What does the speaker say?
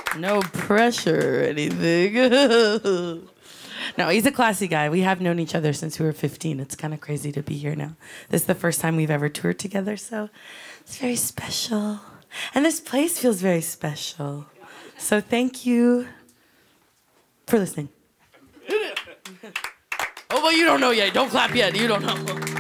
No pressure or anything. No, he's a classy guy. We have known each other since we were 15. It's kind of crazy to be here now. This is the first time we've ever toured together, so it's very special. And this place feels very special. So thank you for listening. Oh, well, you don't know yet. Don't clap yet. You don't know.